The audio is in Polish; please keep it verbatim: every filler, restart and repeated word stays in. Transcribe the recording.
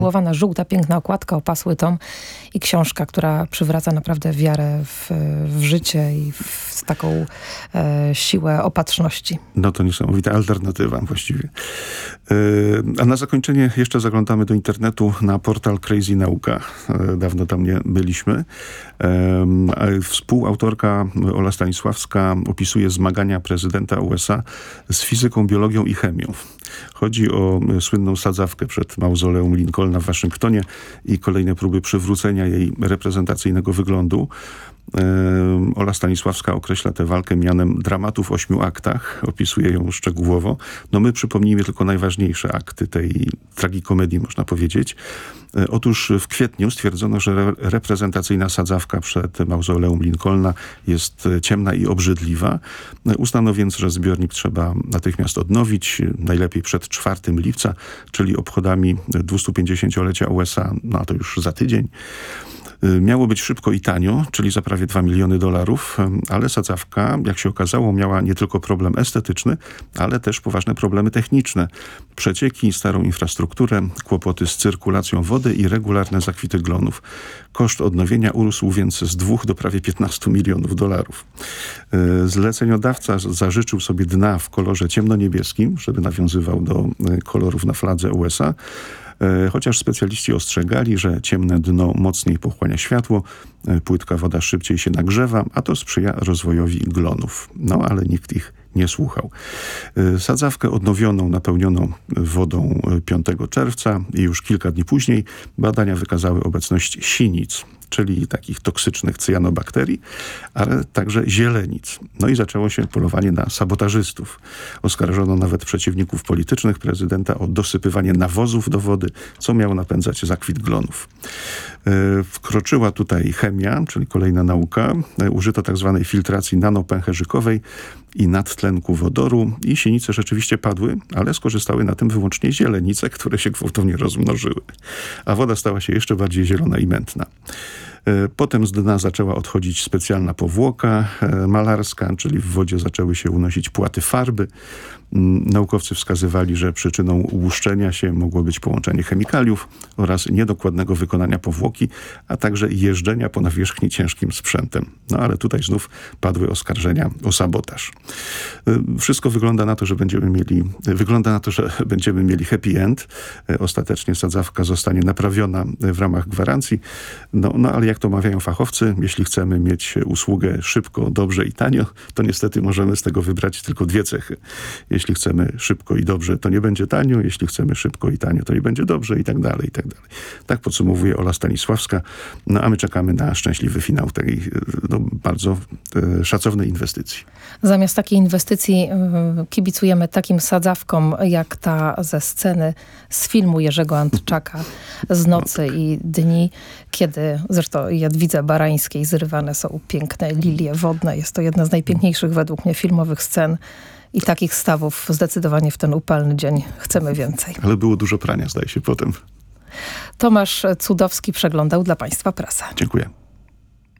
Łowana, żółta, piękna okładka, opasły tom i książka, która przywraca naprawdę wiarę w, w życie i w taką e, siłę opatrzności. No to niesamowita alternatywa właściwie. E, a na zakończenie jeszcze zaglądamy do internetu na portal Crazy Nauka. E, dawno tam nie byliśmy. E, współautorka Ola Stanisławska opisuje zmagania prezydenta U S A z fizyką, biologią i chemią. Chodzi o słynną sadzawkę przed mauzoleum Lincolna w Waszyngtonie i kolejne próby przywrócenia jej reprezentacyjnego wyglądu. Ola Stanisławska określa tę walkę mianem dramatu w ośmiu aktach. Opisuje ją szczegółowo. No my przypomnijmy tylko najważniejsze akty tej tragikomedii, można powiedzieć. Otóż w kwietniu stwierdzono, że re- reprezentacyjna sadzawka przed mauzoleum Lincolna jest ciemna i obrzydliwa. Uznano więc, że zbiornik trzeba natychmiast odnowić, najlepiej przed czwartego lipca, czyli obchodami dwustupięćdziesięciolecia U S A, no a to już za tydzień. Miało być szybko i tanio, czyli za prawie dwa miliony dolarów, ale sadzawka, jak się okazało, miała nie tylko problem estetyczny, ale też poważne problemy techniczne. Przecieki, starą infrastrukturę, kłopoty z cyrkulacją wody i regularne zakwity glonów. Koszt odnowienia urósł więc z dwóch do prawie piętnastu milionów dolarów. Zleceniodawca zażyczył sobie dna w kolorze ciemnoniebieskim, żeby nawiązywał do kolorów na fladze U S A. Chociaż specjaliści ostrzegali, że ciemne dno mocniej pochłania światło, płytka woda szybciej się nagrzewa, a to sprzyja rozwojowi glonów. No ale nikt ich nie słuchał. Sadzawkę odnowioną napełniono wodą piątego czerwca i już kilka dni później badania wykazały obecność sinic, czyli takich toksycznych cyjanobakterii, ale także zielenic. No i zaczęło się polowanie na sabotażystów. Oskarżono nawet przeciwników politycznych prezydenta o dosypywanie nawozów do wody, co miało napędzać zakwit glonów. Wkroczyła tutaj chemia, czyli kolejna nauka. Użyto tak zwanej filtracji nanopęcherzykowej i nadtlenku wodoru i sinice rzeczywiście padły, ale skorzystały na tym wyłącznie zielenice, które się gwałtownie rozmnożyły. A woda stała się jeszcze bardziej zielona i mętna. Potem z dna zaczęła odchodzić specjalna powłoka malarska, czyli w wodzie zaczęły się unosić płaty farby. Naukowcy wskazywali, że przyczyną łuszczenia się mogło być połączenie chemikaliów oraz niedokładnego wykonania powłoki, a także jeżdżenia po nawierzchni ciężkim sprzętem. No ale tutaj znów padły oskarżenia o sabotaż. Wszystko wygląda na to, że będziemy mieli, wygląda na to, że będziemy mieli happy end. Ostatecznie sadzawka zostanie naprawiona w ramach gwarancji. No, no ale jak to mawiają fachowcy, jeśli chcemy mieć usługę szybko, dobrze i tanio, to niestety możemy z tego wybrać tylko dwie cechy. Jeśli chcemy szybko i dobrze, to nie będzie tanio. Jeśli chcemy szybko i tanio, to nie będzie dobrze i tak dalej, i tak dalej. Tak podsumowuje Ola Stanisławska. No a my czekamy na szczęśliwy finał tej no, bardzo e, szacownej inwestycji. Zamiast takiej inwestycji y, kibicujemy takim sadzawkom, jak ta ze sceny z filmu Jerzego Antczaka z Nocy i dni, kiedy zresztą Jadwidze Barańskiej zrywane są piękne lilie wodne. Jest to jedna z najpiękniejszych według mnie filmowych scen. I takich stawów zdecydowanie w ten upalny dzień chcemy więcej. Ale było dużo prania, zdaje się, potem. Tomasz Cudowski przeglądał dla Państwa prasę. Dziękuję.